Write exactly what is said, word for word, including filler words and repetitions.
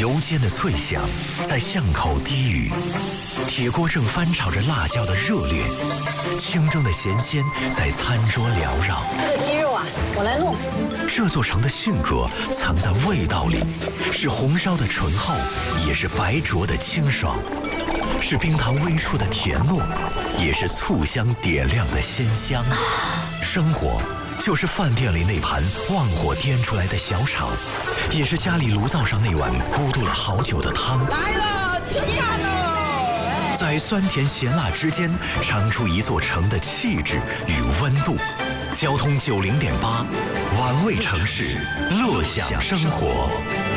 油煎的脆香在巷口低语，铁锅正翻炒着辣椒的热烈，清蒸的咸鲜在餐桌缭绕。 这个鸡肉啊，我来弄。 这座城的性格藏在味道里，是红烧的醇厚，也是白灼的清爽，是冰糖微触的甜糯，也是醋香点亮的鲜香。生活就是饭店里那盘旺火颠出来的小炒，也是家里炉灶上那碗咕嘟了好久的汤。 来了，吃饭了！ 在酸甜咸辣之间，尝出一座城的气质与温度。交通九零点八，玩味城市，乐享生活。